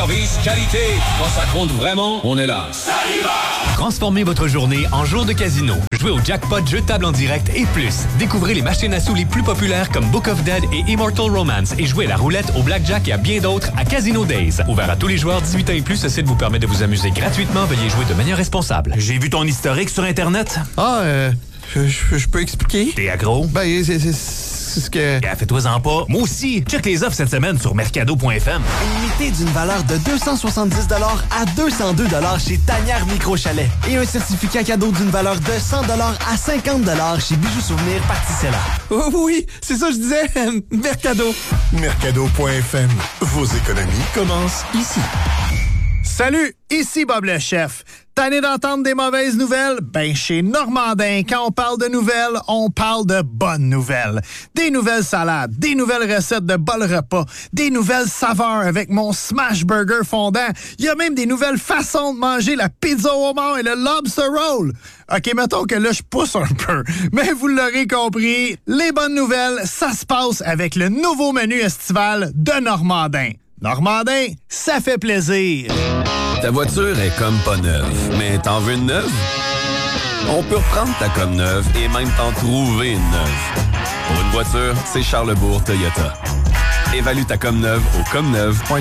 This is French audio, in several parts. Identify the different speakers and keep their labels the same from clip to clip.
Speaker 1: service, qualité. Quand ça compte vraiment, on est là.
Speaker 2: Transformez votre journée en jour de casino. Jouez au jackpot, jeu de table en direct et plus. Découvrez les machines à sous les plus populaires comme Book of Dead et Immortal Romance et jouez à la roulette, au blackjack et à bien d'autres à Casino Days. Ouvert à tous les joueurs 18 ans et plus, ce site vous permet de vous amuser gratuitement. Veuillez jouer de manière responsable.
Speaker 3: J'ai vu ton historique sur Internet.
Speaker 4: Je peux expliquer?
Speaker 3: T'es accro?
Speaker 4: Ben, c'est ce que...
Speaker 3: Fais-toi-en pas. Moi aussi. Check les offres cette semaine sur mercado.fm.
Speaker 5: Unité d'une valeur de 270 à 202 chez Tanière Micro-Chalet. Et un certificat cadeau d'une valeur de 100 à 50 chez Bijoux Souvenirs Particella.
Speaker 4: Oh oui, c'est ça que je disais. Mercado.
Speaker 6: Mercado.fm. Vos économies commencent ici.
Speaker 4: Salut, ici Bob le chef. Tanné d'entendre des mauvaises nouvelles? Ben, chez Normandin, quand on parle de nouvelles, on parle de bonnes nouvelles. Des nouvelles salades, des nouvelles recettes de bol repas, des nouvelles saveurs avec mon Smash Burger fondant. Il y a même des nouvelles façons de manger la pizza au homard et le lobster roll. OK, mettons que là, je pousse un peu. Mais vous l'aurez compris, les bonnes nouvelles, ça se passe avec le nouveau menu estival de Normandin. Normandin, ça fait plaisir.
Speaker 7: Ta voiture est comme pas neuve, mais t'en veux une neuve? On peut reprendre ta comme neuve et même t'en trouver une neuve. Pour une voiture, c'est Charlesbourg Toyota. Évalue ta comme neuve au comneuve.com.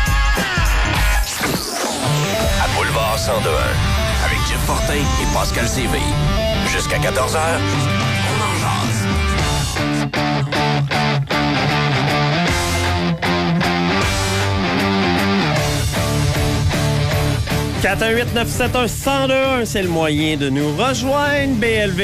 Speaker 8: À Boulevard 102.1, avec Jeff Fortin et Pascal Séville. Jusqu'à 14h, on en jase.
Speaker 9: 418-971-1021, c'est le moyen de nous rejoindre.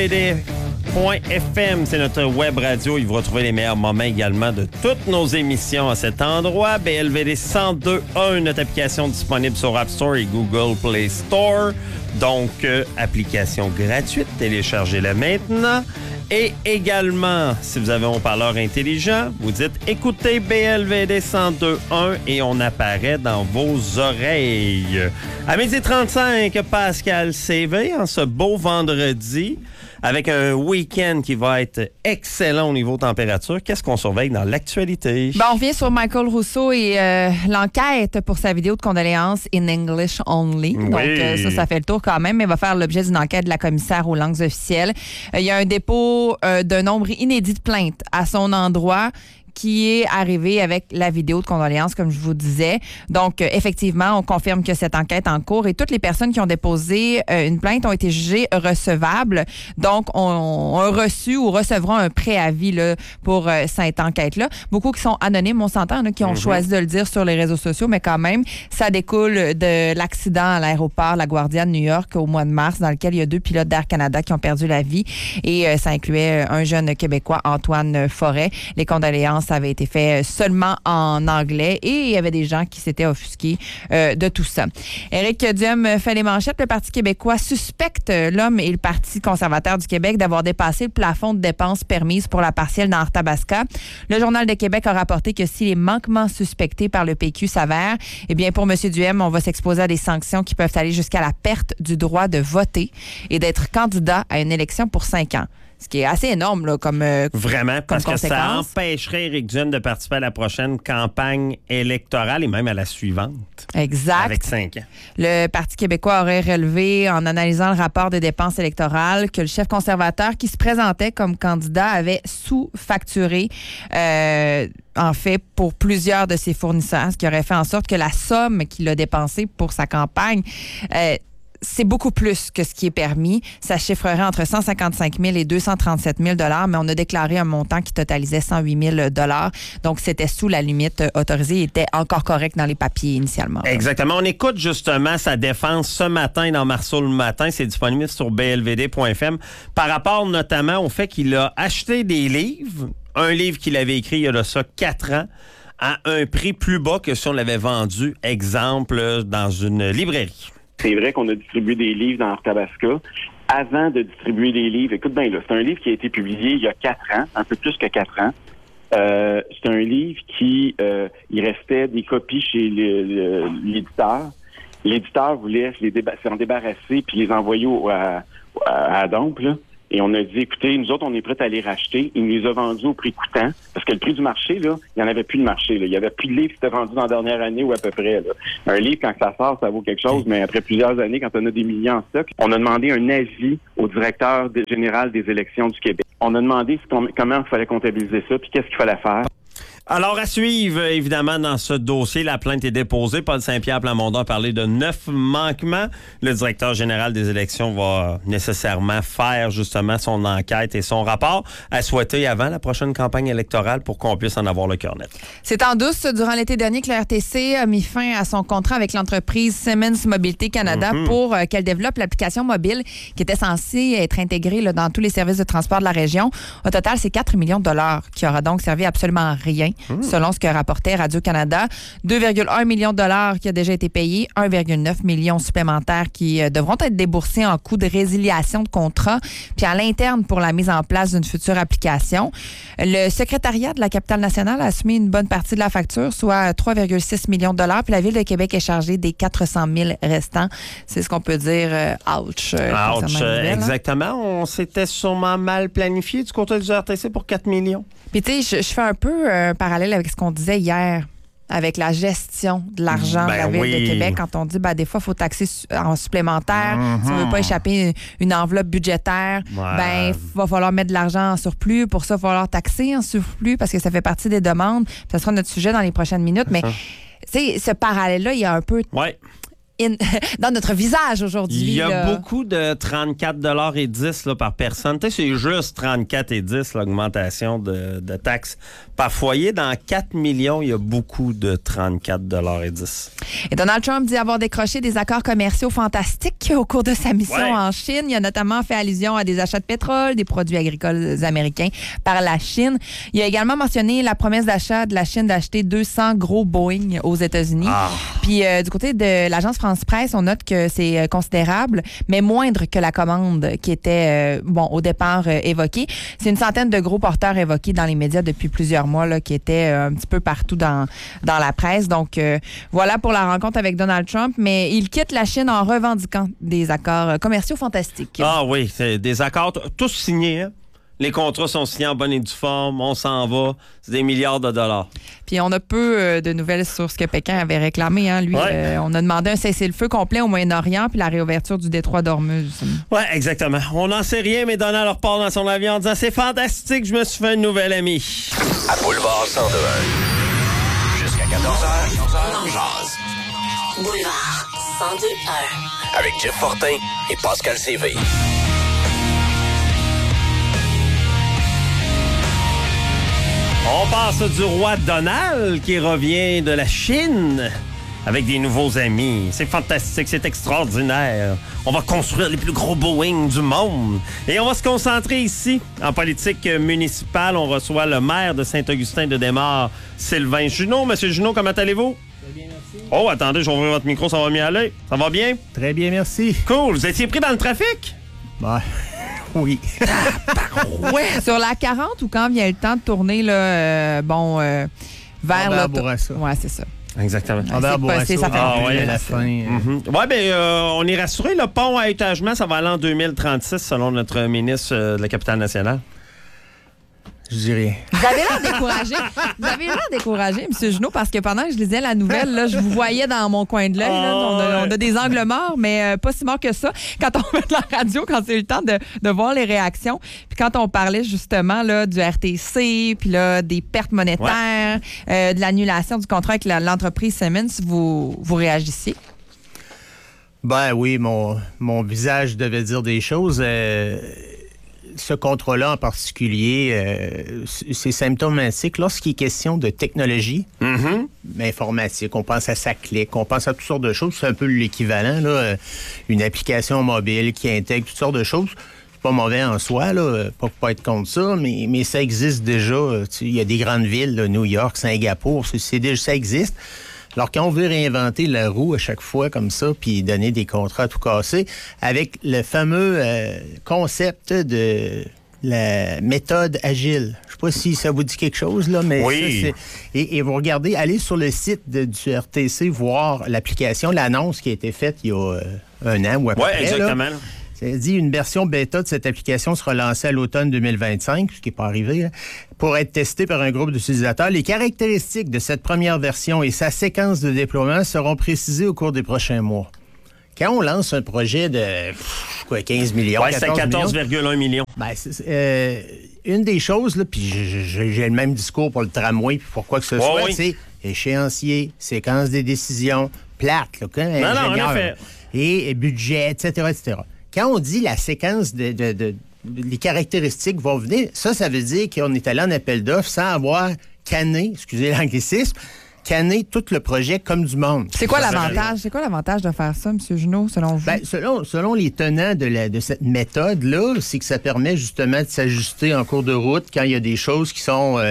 Speaker 9: BLVD.FM, c'est notre web radio. Il vous retrouvez les meilleurs moments également de toutes nos émissions à cet endroit. BLVD 1021, notre application disponible sur App Store et Google Play Store. Donc, application gratuite, téléchargez-la maintenant. Et également, si vous avez un haut-parleur intelligent, vous dites « Écoutez BLVD 102.1 » et on apparaît dans vos oreilles. À 12h35, Pascal CV, en ce beau vendredi, avec un week-end qui va être excellent au niveau température. Qu'est-ce qu'on surveille dans l'actualité?
Speaker 10: On revient sur Michael Rousseau et l'enquête pour sa vidéo de condoléances in English only.
Speaker 9: Oui.
Speaker 10: Donc, ça fait le tour quand même, mais va faire l'objet d'une enquête de la commissaire aux langues officielles. Il y a un dépôt d'un nombre inédit de plaintes à son endroit qui est arrivé avec la vidéo de condoléances, comme je vous disais. Donc, effectivement, on confirme que cette enquête est en cours et toutes les personnes qui ont déposé une plainte ont été jugées recevables. Donc, ont reçu ou recevront un préavis là, pour cette enquête-là. Beaucoup qui sont anonymes, on s'entend, qui ont choisi de le dire sur les réseaux sociaux, mais quand même, ça découle de l'accident à l'aéroport LaGuardia de New York au mois de mars, dans lequel il y a 2 pilotes d'Air Canada qui ont perdu la vie et ça incluait un jeune Québécois, Antoine Forêt. Les condoléances avait été fait seulement en anglais et il y avait des gens qui s'étaient offusqués de tout ça. Éric Duhem fait les manchettes. Le Parti québécois suspecte l'homme et le Parti conservateur du Québec d'avoir dépassé le plafond de dépenses permises pour la partielle dans Arthabasca. Le Journal de Québec a rapporté que si les manquements suspectés par le PQ s'avèrent, eh bien pour M. Duhem, on va s'exposer à des sanctions qui peuvent aller jusqu'à la perte du droit de voter et d'être candidat à une élection pour 5 ans. Ce qui est assez énorme là, comme
Speaker 9: vraiment, parce
Speaker 10: comme
Speaker 9: que ça empêcherait Éric Duhem de participer à la prochaine campagne électorale et même à la suivante.
Speaker 10: Exact.
Speaker 9: Avec 5 ans.
Speaker 10: Le Parti québécois aurait relevé, en analysant le rapport des dépenses électorales, que le chef conservateur qui se présentait comme candidat avait sous-facturé en fait, pour plusieurs de ses fournisseurs, ce qui aurait fait en sorte que la somme qu'il a dépensée pour sa campagne c'est beaucoup plus que ce qui est permis. Ça chiffrerait entre 155 000 et 237 000 $, mais on a déclaré un montant qui totalisait 108 000 $. Donc, c'était sous la limite autorisée. Il était encore correct dans les papiers initialement.
Speaker 9: Exactement. On écoute justement sa défense ce matin dans Marceau le matin. C'est disponible sur blvd.fm par rapport notamment au fait qu'il a acheté des livres. Un livre qu'il avait écrit il y a de ça 4 ans à un prix plus bas que si on l'avait vendu, exemple, dans une librairie.
Speaker 11: C'est vrai qu'on a distribué des livres dans Arthabasca. Avant de distribuer les livres, écoute bien là, c'est un livre qui a été publié il y a 4 ans, un peu plus que 4 ans. C'est un livre qui, il restait des copies chez l'éditeur. L'éditeur voulait s'en débarrasser puis les envoyer à Dompe, là. Et on a dit, écoutez, nous autres, on est prêts à les racheter. Il nous les a vendus au prix coûtant. Parce que le prix du marché, là, il n'y en avait plus de marché. Là. Il n'y avait plus de livres qui étaient vendus dans la dernière année ou à peu près. Là. Un livre, quand ça sort, ça vaut quelque chose. Mais après plusieurs années, quand on a des millions en stock, on a demandé un avis au directeur général des élections du Québec. On a demandé comment il fallait comptabiliser ça, puis qu'est-ce qu'il fallait faire.
Speaker 9: Alors, à suivre, évidemment, dans ce dossier, la plainte est déposée. Paul Saint-Pierre Plamondon a parlé de 9 manquements. Le directeur général des élections va nécessairement faire, justement, son enquête et son rapport à souhaiter avant la prochaine campagne électorale pour qu'on puisse en avoir le cœur net.
Speaker 10: C'est en douce, durant l'été dernier, que le RTC a mis fin à son contrat avec l'entreprise Siemens Mobilité Canada pour qu'elle développe l'application mobile qui était censée être intégrée là, dans tous les services de transport de la région. Au total, c'est 4 millions de dollars qui aura donc servi à absolument rien. Selon ce que rapportait Radio-Canada. 2,1 millions de dollars qui a déjà été payé, 1,9 million supplémentaires qui devront être déboursés en coût de résiliation de contrat, puis à l'interne pour la mise en place d'une future application. Le secrétariat de la capitale nationale a assumé une bonne partie de la facture, soit 3,6 millions de dollars, puis la Ville de Québec est chargée des 400 000 restants. C'est ce qu'on peut dire, ouch.
Speaker 9: Ouch, exactement. On s'était sûrement mal planifié du côté du RTC pour 4 millions.
Speaker 10: Puis tu sais, je fais un peu un parallèle avec ce qu'on disait hier, avec la gestion de l'argent de la Ville de Québec, quand on dit, des fois, il faut taxer en supplémentaire. Si on ne veut pas échapper une enveloppe budgétaire, il va falloir mettre de l'argent en surplus. Pour ça, il va falloir taxer en surplus parce que ça fait partie des demandes. Ça sera notre sujet dans les prochaines minutes. Mais, tu sais, ce parallèle-là, il y a un peu... dans notre visage aujourd'hui.
Speaker 9: Il y a beaucoup de 34,10 $ par personne. Tu sais, c'est juste 34,10 l'augmentation de taxes par foyer. Dans 4 millions, il y a beaucoup de 34,10
Speaker 10: Et Donald Trump dit avoir décroché des accords commerciaux fantastiques au cours de sa mission en Chine. Il a notamment fait allusion à des achats de pétrole, des produits agricoles américains par la Chine. Il a également mentionné la promesse d'achat de la Chine d'acheter 200 gros Boeing aux États-Unis. Puis du côté de l'agence France-Presse, on note que c'est considérable, mais moindre que la commande qui était, au départ évoquée. C'est une centaine de gros porteurs évoqués dans les médias depuis plusieurs mois, là, qui étaient un petit peu partout dans la presse. Donc, voilà pour la rencontre avec Donald Trump, mais il quitte la Chine en revendiquant des accords commerciaux fantastiques.
Speaker 9: Ah oui, c'est des accords tous signés, hein? Les contrats sont signés en bonne et due forme, on s'en va, c'est des milliards de dollars.
Speaker 10: Puis on a peu de nouvelles sur ce que Pékin avait réclamé. Hein. Lui, on a demandé un cessez-le-feu complet au Moyen-Orient puis la réouverture du détroit d'Ormuz.
Speaker 9: Oui, exactement. On n'en sait rien, mais Donald repart dans son avion en disant « C'est fantastique, je me suis fait une nouvelle amie. »
Speaker 8: À Boulevard 102.1. Jusqu'à 14h, on en jase.
Speaker 12: Boulevard 102.1.
Speaker 8: Avec Jeff Fortin et Pascal Séville.
Speaker 9: On passe du roi Donald qui revient de la Chine avec des nouveaux amis. C'est fantastique, c'est extraordinaire. On va construire les plus gros Boeing du monde. Et on va se concentrer ici, en politique municipale. On reçoit le maire de Saint-Augustin-de-Desmaures, Sylvain Junot. Monsieur Junot, comment allez-vous?
Speaker 13: Très bien, merci.
Speaker 9: Oh, attendez, je vais ouvrir votre micro, ça va mieux aller. Ça va bien?
Speaker 13: Très bien, merci.
Speaker 9: Cool. Vous étiez pris dans le trafic?
Speaker 13: Oui.
Speaker 10: Sur la 40 ou quand vient le temps de tourner vers
Speaker 13: Bourassa.
Speaker 10: Ouais, c'est ça.
Speaker 9: Exactement.
Speaker 10: C'est ça fait
Speaker 13: à la fin.
Speaker 9: On est rassuré. Le pont à étagement, ça va aller en 2036 selon notre ministre de la capitale nationale.
Speaker 13: Je dirais.
Speaker 10: Vous avez l'air découragé. Vous avez l'air découragé, M. Junot, parce que pendant que je lisais la nouvelle, là, je vous voyais dans mon coin de l'œil. On a des angles morts, mais pas si morts que ça. Quand on met de la radio, quand c'est le temps de voir les réactions, puis quand on parlait justement là, du RTC, puis là, des pertes monétaires, de l'annulation du contrat avec l'entreprise Siemens, vous réagissiez?
Speaker 13: Ben oui, mon visage devait dire des choses. Ce contrat-là en particulier, c'est symptomatique. Lorsqu'il est question de technologie informatique, on pense à Saclec, on pense à toutes sortes de choses. C'est un peu l'équivalent, là, une application mobile qui intègre toutes sortes de choses. C'est pas mauvais en soi, là, pas être contre ça, mais ça existe déjà. Il y a des grandes villes, là, New York, Singapour, ça existe. Alors, quand on veut réinventer la roue à chaque fois comme ça, puis donner des contrats tout cassés, avec le fameux concept de la méthode agile. Je ne sais pas si ça vous dit quelque chose, là, mais ça, et vous regardez, allez sur le site du RTC, voir l'application, l'annonce qui a été faite il y a un an ou à peu près.
Speaker 9: Oui, exactement.
Speaker 13: Là. Ça dit une version bêta de cette application sera lancée à l'automne 2025, ce qui n'est pas arrivé, hein, pour être testée par un groupe d'utilisateurs. Les caractéristiques de cette première version et sa séquence de déploiement seront précisées au cours des prochains mois. Quand on lance un projet de 15 millions,
Speaker 9: ouais, c'est 14,1 millions.
Speaker 13: Ben, une des choses, là, puis j'ai le même discours pour le tramway, puis pour quoi que ce soit,
Speaker 9: oui.
Speaker 13: c'est échéancier, séquence des décisions, plate, là, quand
Speaker 9: non, en effet.
Speaker 13: Et budget, etc., etc. Quand on dit la séquence les caractéristiques vont venir, ça veut dire qu'on est allé en appel d'offres sans avoir canné, excusez l'anglicisme, canner tout le projet comme du monde.
Speaker 10: C'est quoi l'avantage? C'est quoi l'avantage de faire ça, M. Junot, selon vous?
Speaker 13: Ben, selon les tenants de cette méthode-là, c'est que ça permet justement de s'ajuster en cours de route quand il y a des choses qui sont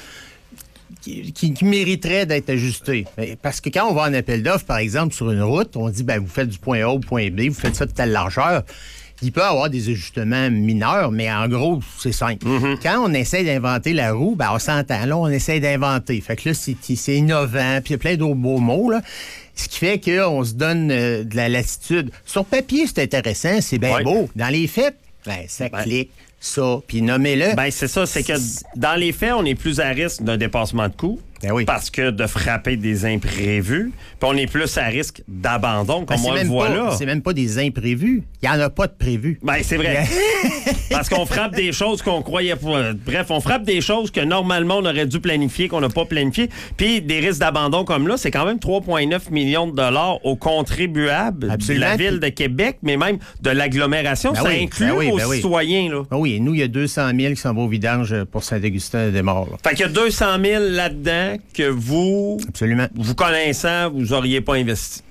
Speaker 13: qui mériteraient d'être ajustées. Parce que quand on va en appel d'offres, par exemple, sur une route, on dit, ben vous faites du point A au point B, vous faites ça de telle largeur. Il peut y avoir des ajustements mineurs, mais en gros, c'est simple. Mm-hmm. Quand on essaie d'inventer la roue, ben on s'entend. Là, on essaie d'inventer. Fait que là, c'est innovant, puis il y a plein d'autres beaux mots, là. Ce qui fait qu'on se donne de la latitude. Sur papier, c'est intéressant, c'est bien beau. Dans les faits, ben, ça clique, ça, puis nommez-le.
Speaker 9: Ben, c'est ça, c'est que dans les faits, on est plus à risque d'un dépassement de coût.
Speaker 13: Ben oui.
Speaker 9: Parce que de frapper des imprévus, puis on est plus à risque d'abandon, comme on le voit là.
Speaker 13: C'est même pas des imprévus. Il n'y en a pas de prévus.
Speaker 9: Ben, c'est vrai. Parce qu'on frappe des choses qu'on croyait pas. Bref, on frappe des choses que normalement on aurait dû planifier, qu'on n'a pas planifié. Puis des risques d'abandon comme là, c'est quand même 3,9 millions de dollars aux contribuables de la Ville de Québec, mais même de l'agglomération.
Speaker 13: Ben
Speaker 9: ça inclut aux citoyens. Là.
Speaker 13: Ben oui, et nous, il y a 200 000 qui s'en vont au vidange pour Saint-Augustin-des-Morts.
Speaker 9: Fait qu'il y a 200 000 là-dedans que vous connaissant, vous n'auriez pas investi.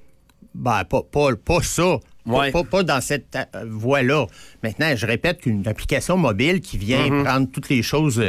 Speaker 13: Ben, pas ça. Ouais. Pas dans cette voie-là. Maintenant, je répète qu'une application mobile qui vient prendre toutes les choses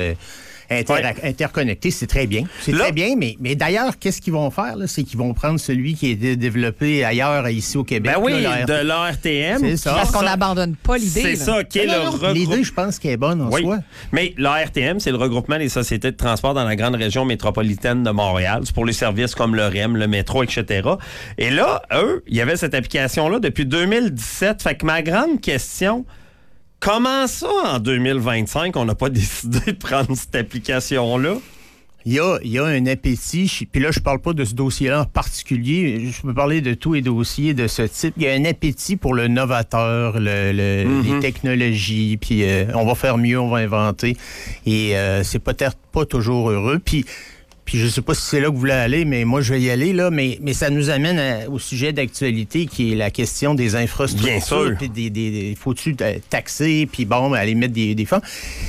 Speaker 13: interconnectées, c'est très bien. C'est très bien, mais d'ailleurs, qu'est-ce qu'ils vont faire? Là? C'est qu'ils vont prendre celui qui est développé ailleurs, ici au Québec.
Speaker 9: Ben oui,
Speaker 13: là,
Speaker 9: de l'ARTM.
Speaker 13: C'est ça.
Speaker 10: Parce qu'on n'abandonne pas l'idée.
Speaker 9: C'est ça qui est le regroupement.
Speaker 13: L'idée, je pense qu'elle est bonne en soi.
Speaker 9: Mais l'ARTM, c'est le regroupement des sociétés de transport dans la grande région métropolitaine de Montréal. C'est pour les services comme le REM, le métro, etc. Et là, eux, il y avait cette application-là depuis 2017. Fait que ma grande question... Comment ça, en 2025, on n'a pas décidé de prendre cette application-là?
Speaker 13: Il y a un appétit, puis là, je parle pas de ce dossier-là en particulier, je peux parler de tous les dossiers de ce type. Il y a un appétit pour le novateur, les technologies, puis on va faire mieux, on va inventer. Et c'est peut-être pas toujours heureux. Puis je sais pas si c'est là que vous voulez aller, mais moi, je vais y aller, là. Mais ça nous amène au sujet d'actualité qui est la question des infrastructures.
Speaker 9: Bien sûr.
Speaker 13: Puis faut-tu taxer, puis bon, aller mettre des fonds.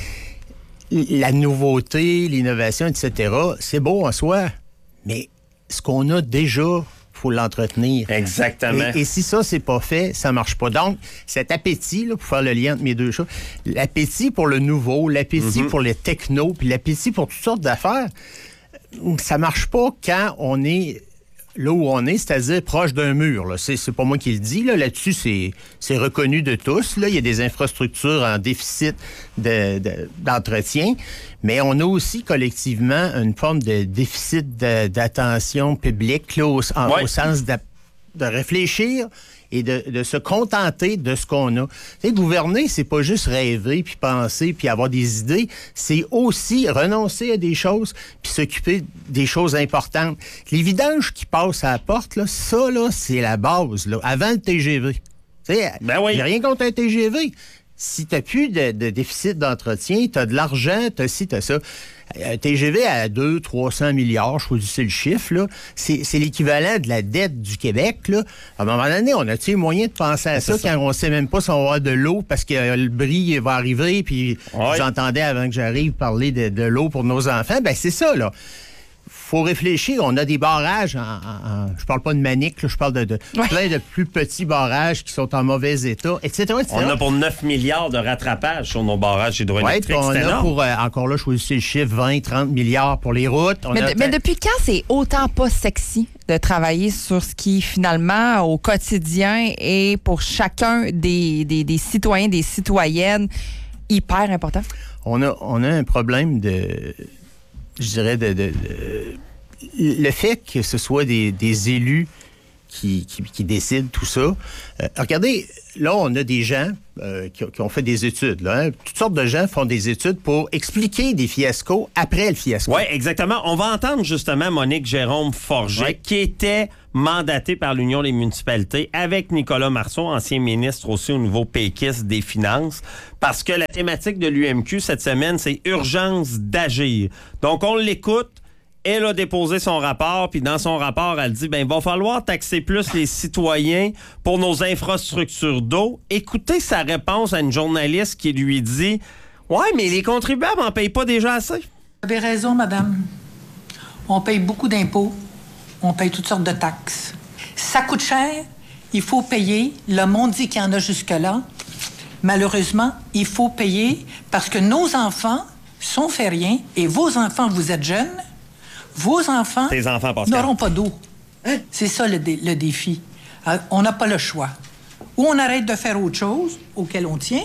Speaker 13: La nouveauté, l'innovation, etc., c'est beau en soi, mais ce qu'on a déjà, faut l'entretenir.
Speaker 9: Exactement.
Speaker 13: Et si ça, c'est pas fait, ça marche pas. Donc, cet appétit, là, pour faire le lien entre mes deux choses, l'appétit pour le nouveau, l'appétit pour les technos, puis l'appétit pour toutes sortes d'affaires, ça marche pas quand on est là où on est, c'est-à-dire proche d'un mur. Là. C'est pas moi qui le dis. Là-dessus, c'est reconnu de tous. Là. Il y a des infrastructures en déficit d'entretien, mais on a aussi collectivement une forme de déficit d'attention publique là, au sens de réfléchir et de se contenter de ce qu'on a. Tu sais, gouverner, c'est pas juste rêver, puis penser, puis avoir des idées, c'est aussi renoncer à des choses, puis s'occuper des choses importantes. Les vidanges qui passent à la porte, là, ça, là, c'est la base, là, avant le TGV. Tu sais, j'ai rien contre un TGV. Si t'as plus de déficit d'entretien, t'as de l'argent, t'as ci, t'as ça. TGV à 200-300 milliards, je choisissais le chiffre, là. C'est l'équivalent de la dette du Québec, là. À un moment donné, on a-tu moyen de penser à ça quand on sait même pas si on va avoir de l'eau parce que le bris va arriver, puis j'entendais avant que j'arrive parler de l'eau pour nos enfants. Ben, c'est ça, là. Faut réfléchir. On a des barrages je parle pas de Manic, là, je parle de plein de plus petits barrages qui sont en mauvais état, etc., etc.
Speaker 9: On a pour 9 milliards de rattrapage sur nos barrages hydroélectriques.
Speaker 13: On a pour, encore là, je choisis le chiffre, 20-30 milliards pour les routes.
Speaker 10: Mais depuis quand c'est autant pas sexy de travailler sur ce qui, finalement, au quotidien et pour chacun des citoyens, des citoyennes, hyper important?
Speaker 13: On a un problème je dirais, le fait que ce soit des élus qui décident tout ça. Regardez, là, on a des gens qui ont fait des études. Là, hein. Toutes sortes de gens font des études pour expliquer des fiascos après le fiasco.
Speaker 9: Oui, exactement. On va entendre justement Monique Jérôme Forget, qui était mandatée par l'Union des municipalités avec Nicolas Marceau, ancien ministre aussi au niveau péquiste des Finances, parce que la thématique de l'UMQ cette semaine, c'est urgence d'agir. Donc, on l'écoute. Elle a déposé son rapport, puis dans son rapport, elle dit, il va falloir taxer plus les citoyens pour nos infrastructures d'eau. Écoutez sa réponse à une journaliste qui lui dit, ouais, mais les contribuables n'en payent pas déjà assez.
Speaker 14: Vous avez raison, madame. On paye beaucoup d'impôts. On paye toutes sortes de taxes. Ça coûte cher. Il faut payer. Le monde dit qu'il y en a jusque-là. Malheureusement, il faut payer parce que nos enfants sont fériens et vos enfants, vous êtes jeunes, vos enfants n'auront pas d'eau. C'est ça le défi. On n'a pas le choix. Ou on arrête de faire autre chose auquel on tient,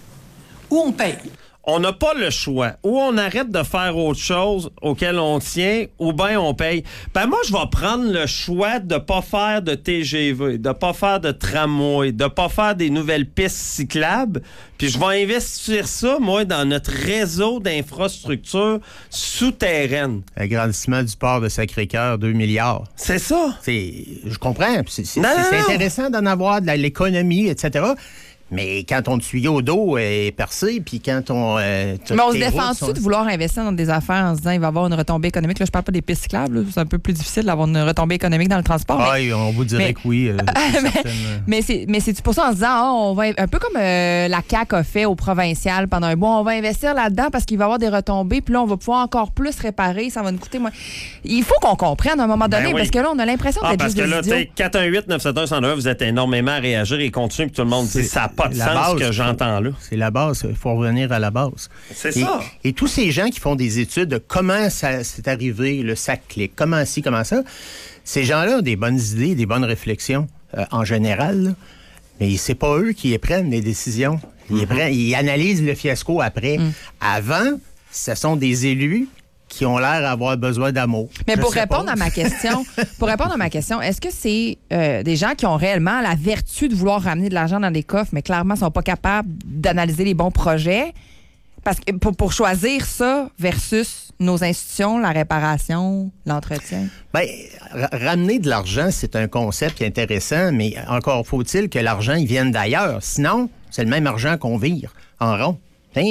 Speaker 14: ou on paye.
Speaker 9: On n'a pas le choix. Ou on arrête de faire autre chose auquel on tient, ou bien on paye. Moi, je vais prendre le choix de ne pas faire de TGV, de ne pas faire de tramway, de ne pas faire des nouvelles pistes cyclables, puis je vais investir ça, moi, dans notre réseau d'infrastructures souterraines.
Speaker 13: Agrandissement du port de Sacré-Cœur, 2 milliards.
Speaker 9: C'est ça.
Speaker 13: Je comprends. C'est intéressant d'en avoir de l'économie, etc., mais quand ton tuyau d'eau est percé, puis quand on...
Speaker 10: mais on se défend-tu de vouloir investir dans des affaires en se disant qu'il va y avoir une retombée économique? Là, je parle pas des pistes cyclables. Là. C'est un peu plus difficile d'avoir une retombée économique dans le transport.
Speaker 13: On vous dirait que oui.
Speaker 10: Mais c'est pour ça en se disant, on va un peu comme la CAQ a fait au provincial pendant un mois, on va investir là-dedans parce qu'il va y avoir des retombées, puis là, on va pouvoir encore plus réparer, ça va nous coûter moins. Il faut qu'on comprenne à un moment donné, parce que là, on a l'impression d'être juste des idiots.
Speaker 9: Parce que là, 418-971-101, vous êtes énormément à réagir et continuer, puis tout le monde dit ça n'a pas de sens ce que j'entends là.
Speaker 13: C'est la base, il faut revenir à la base.
Speaker 9: C'est ça.
Speaker 13: Et tous ces gens qui font des études de comment ça s'est arrivé, le sac clic, comment ci, comment ça, ces gens-là ont des bonnes idées, des bonnes réflexions en général, là, mais c'est pas eux qui prennent les décisions. Ils analysent le fiasco après. Avant, ce sont des élus qui ont l'air d'avoir besoin d'amour.
Speaker 10: Mais pour répondre à ma question, est-ce que c'est des gens qui ont réellement la vertu de vouloir ramener de l'argent dans des coffres, mais clairement ne sont pas capables d'analyser les bons projets? Parce que pour choisir ça versus nos institutions, la réparation, l'entretien.
Speaker 13: Ramener de l'argent, c'est un concept qui est intéressant, mais encore faut-il que l'argent il vienne d'ailleurs. Sinon, c'est le même argent qu'on vire en rond.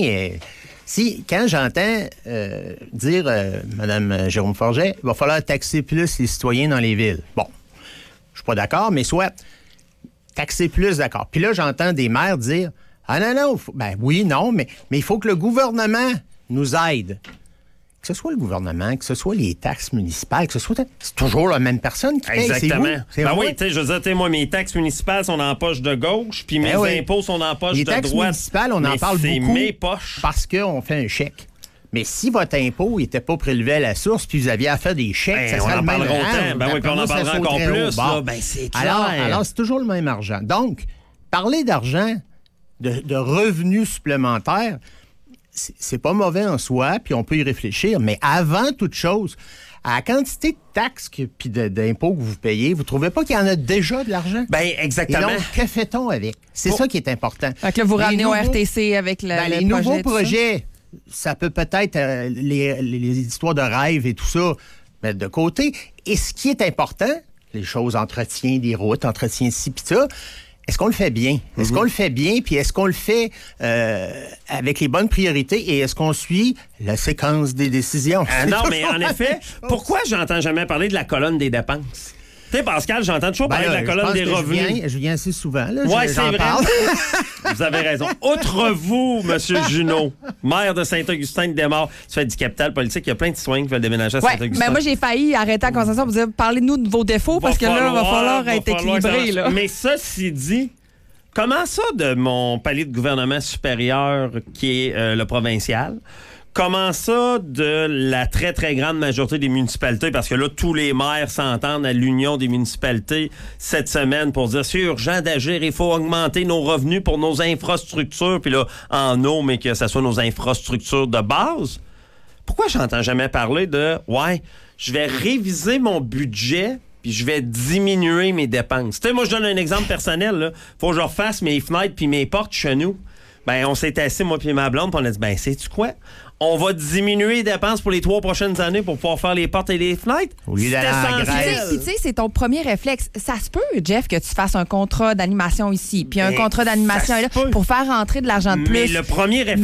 Speaker 13: Quand j'entends dire, Mme Jérôme Forget, il va falloir taxer plus les citoyens dans les villes. Bon, je suis pas d'accord, mais soit taxer plus, d'accord. Puis là, j'entends des maires dire, mais il faut que le gouvernement nous aide. Que ce soit le gouvernement, que ce soit les taxes municipales, que ce soit... C'est toujours la même personne qui paye.
Speaker 9: Exactement.
Speaker 13: C'est vous.
Speaker 9: Oui, je veux dire, moi, mes taxes municipales sont dans la poche de gauche, puis mes impôts sont dans la poche de droite.
Speaker 13: Les taxes municipales, on en parle beaucoup
Speaker 9: mes poches.
Speaker 13: Parce qu'on fait un chèque. Mais si votre impôt n'était pas prélevé à la source, puis vous aviez à faire des chèques, ça serait le même argent.
Speaker 9: Puis on en parlera encore plus. Là, c'est clair.
Speaker 13: Alors, c'est toujours le même argent. Donc, parler d'argent, de revenus supplémentaires, c'est pas mauvais en soi, puis on peut y réfléchir, mais avant toute chose, à la quantité de taxes puis d'impôts que vous payez, vous trouvez pas qu'il y en a déjà de l'argent?
Speaker 9: Exactement.
Speaker 13: Et donc, que fait-on avec? C'est ça qui est important.
Speaker 10: Fait que là, vous ramenez au RTC avec
Speaker 13: les nouveaux projets, ça peut peut-être les histoires de rêve et tout ça mettre de côté. Et ce qui est important, les choses, entretien des routes, entretien ci pis ça, est-ce qu'on le fait bien? Est-ce qu'on le fait bien? Puis est-ce qu'on le fait avec les bonnes priorités? Et est-ce qu'on suit la séquence des décisions?
Speaker 9: Non, mais en effet, pourquoi j'entends jamais parler de la colonne des dépenses? Tu sais, Pascal, j'entends toujours parler de la colonne des revenus.
Speaker 13: Je viens assez souvent.
Speaker 9: Oui, c'est vrai. Vous avez raison. Outre vous, M. Junot, maire de Saint-Augustin-de-Desmaures, tu fais du capital politique, il y a plein de citoyens qui veulent déménager à Saint-Augustin.
Speaker 10: Mais moi, j'ai failli arrêter la conversation pour dire parlez-nous de vos défauts, parce que là, il va falloir être équilibré. Là.
Speaker 9: Mais ceci dit, comment ça de mon palier de gouvernement supérieur qui est le provincial? Comment ça de la très, très grande majorité des municipalités? Parce que là, tous les maires s'entendent à l'Union des municipalités cette semaine pour dire c'est urgent d'agir, il faut augmenter nos revenus pour nos infrastructures. Puis là, en eau, mais que ce soit nos infrastructures de base. Pourquoi j'entends jamais parler de je vais réviser mon budget, puis puis je vais diminuer mes dépenses. Tu sais, moi, je donne un exemple personnel. Là. Faut que je refasse mes fenêtres puis mes portes chez nous. Ben, on s'est assis, moi puis ma blonde, puis on a dit, ben, sais-tu quoi? On va diminuer les dépenses pour les 3 prochaines années pour pouvoir faire les portes et les fenêtres.
Speaker 13: Au lieu d'aller à la Grèce.
Speaker 10: Puis tu sais, c'est ton premier réflexe. Ça se peut, Jeff, que tu fasses un contrat d'animation ici, puis un contrat d'animation là, pour faire rentrer de l'argent de plus.
Speaker 9: Mais le premier réflexe,